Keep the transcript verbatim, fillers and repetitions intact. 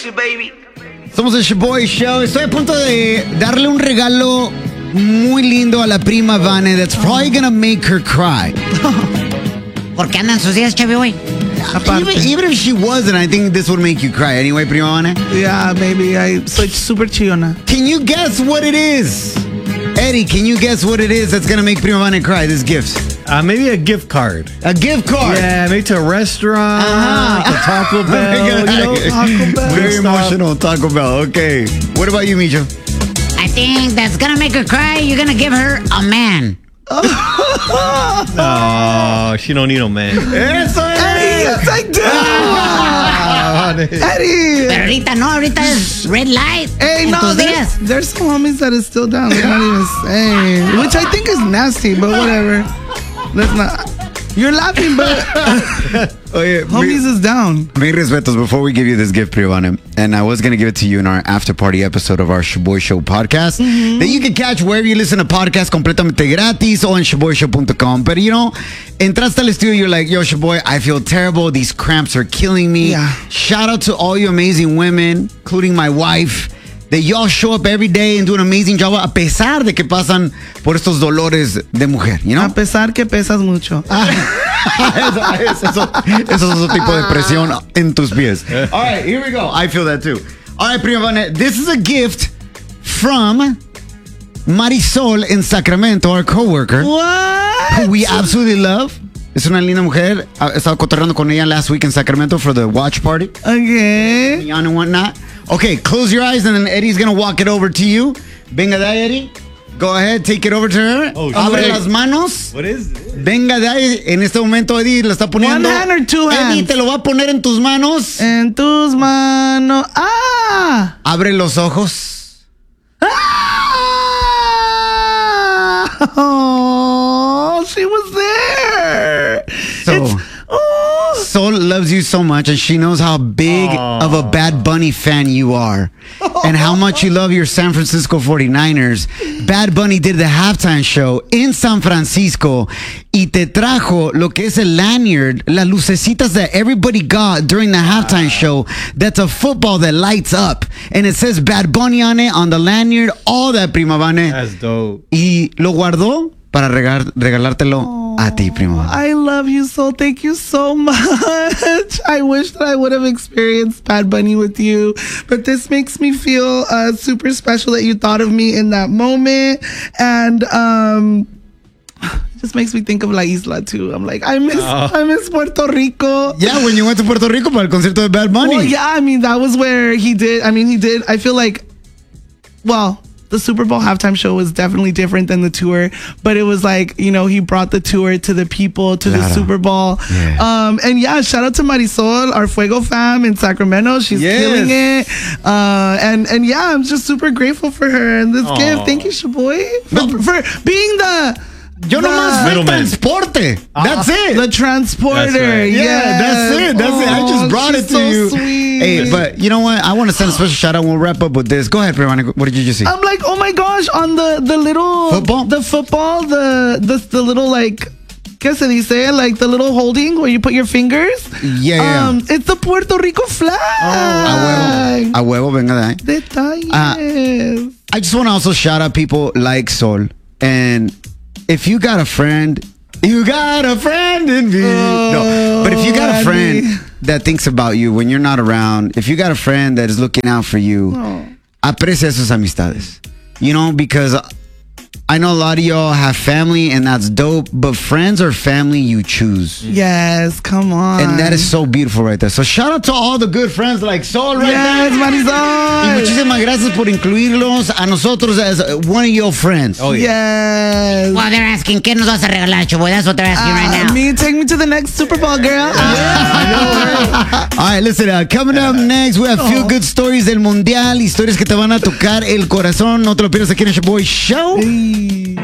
you, baby. Somos el Shaboy Show. Estoy a punto de darle un regalo muy lindo a la prima Vane that's probably gonna make her cry. ¿Por qué andan sus días, Shaboy? Even, even if she wasn't, I think this would make you cry anyway, prima Vane. Yeah, maybe. I soy super chillona. Can you guess what it is? Eddie, can you guess what it is that's gonna make prima Vane cry, this gift? Uh, maybe a gift card. A gift card? Yeah, maybe to a restaurant, Uh-huh. to Taco Bell. You know, Taco Bell. Very Good emotional, Taco Bell. Okay. What about you, Micho? I think that's gonna make her cry. You're gonna give her a man. Oh, she don't need no man. Eso es. Eddie, yes, I do. Ah, Eddie. Pero ahorita no, ahorita es red light. Hey, en no, tus there's, días. there's some homies that is still down. They're not even saying, which I think is nasty, but whatever. Let's not. You're laughing, but Oye, homies mi, is down. mi respetos before we give you this gift, prima Vane. And I was going to give it to you in our after party episode of our Shaboy Show podcast Mm-hmm. that you can catch wherever you listen to podcasts completamente gratis o en shaboy show dot com. But you know, entraste al estudio, you're like, yo, Shaboy, I feel terrible. These cramps are killing me. Yeah. Shout out to all you amazing women, including my wife, that y'all show up every day and do an amazing job a pesar de que pasan por estos dolores de mujer, you know? A pesar que pesas mucho. eso, eso, eso, eso es otro tipo de presión en tus pies. All right, here we go. I feel that too. All right, prima Vane, this is a gift from Marisol in Sacramento, our coworker, What? who we absolutely love. Es una linda mujer. I estaba cotorreando con ella last week in Sacramento for the watch party. Okay. And whatnot. Okay, close your eyes and then Eddie's gonna walk it over to you. Venga de ahí, Eddie. Go ahead, take it over to her. Oh, Abre shit. las manos. What is it? Venga de ahí. En este momento Eddie la está poniendo. One hand or two Eddie hands? te lo va a poner en tus manos. En tus manos. Ah! Abre los ojos. Ah! Oh, she was there. So- It's, oh. Sol loves you so much and she knows how big Aww. of a Bad Bunny fan you are and how much you love your San Francisco forty-niners. Bad Bunny did the halftime show in San Francisco y te trajo lo que es el lanyard, las lucecitas that everybody got during the halftime show. That's a football that lights up and it says Bad Bunny on it, on the lanyard, all that, prima Vane. That's dope. Y lo guardó para regar- regalártelo a ti, prima Vane. I love you so. Thank you so much. I wish that I would have experienced Bad Bunny with you, but this makes me feel uh, super special that you thought of me in that moment, and um, it just makes me think of La Isla too. I'm like, I miss, Oh. I miss Puerto Rico. Yeah, when you went to Puerto Rico para el concierto de Bad Bunny. Well, yeah, I mean that was where he did. I mean, he did. I feel like, well, the Super Bowl halftime show was definitely different than the tour, but it was like, you know, he brought the tour to the people, to the Claro. Super Bowl. Yeah. Um, and yeah, shout out to Marisol, our Fuego fam in Sacramento. She's Yes. killing it. Uh, and, and yeah, I'm just super grateful for her and this Aw. gift. Thank you, Shaboy, for, for being the, Yo the, nomás fui el Middleman. transporte. That's it. the transporter. That's right. Yeah, Yes. that's it. That's it. I Oh, just brought she's it to so you. Sweet. Hey, but you know what? I want to send a special shout out. We'll wrap up with this. Go ahead, Privana. What did you just see? I'm like, oh my gosh, on the the little Football? the football, the the the little like, ¿qué se dice? Like the little holding where you put your fingers. Yeah, yeah. Um, it's the Puerto Rico flag. A huevo. A huevo, venga de ahí. Detalles. I just want to also shout out people like Sol. And if you got a friend, you got a friend in me. no, but if you got a friend Andy. that thinks about you when you're not around, if you got a friend that is looking out for you, aprecia sus amistades. You know, because I know a lot of y'all have family and that's dope, but friends are family you choose. Yes, come on. And that is so beautiful right there. So shout out to all the good friends like Sol right yes, there. Y Marisol. muchísimas gracias por incluirlos a nosotros as one of your friends. Oh, yeah. Yes. Well, they're asking, ¿qué nos vas a regalar, Choboy? That's what they're asking Uh, right now. me, take me to the next Super Bowl, girl. All right, listen, uh, coming up next, we have feel good stories del Mundial, historias que te van a tocar el corazón. No te lo pierdas aquí en el Shaboy Show. Hey.